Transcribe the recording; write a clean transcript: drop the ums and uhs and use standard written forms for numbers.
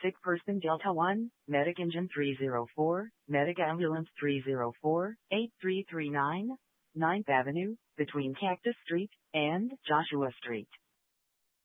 Sick person Delta 1, Medic Engine 304, Medic Ambulance 304, 8339, 9th Avenue, between Cactus Street and Joshua Street.